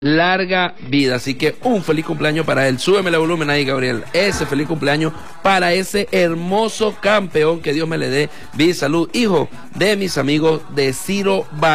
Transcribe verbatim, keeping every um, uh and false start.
larga vida. Así que un feliz cumpleaños para él. Súbeme el volumen ahí, Gabriel. Ese feliz cumpleaños para ese hermoso campeón. Que Dios me le dé vida y salud. Hijo de mis amigos de Ciro Bar.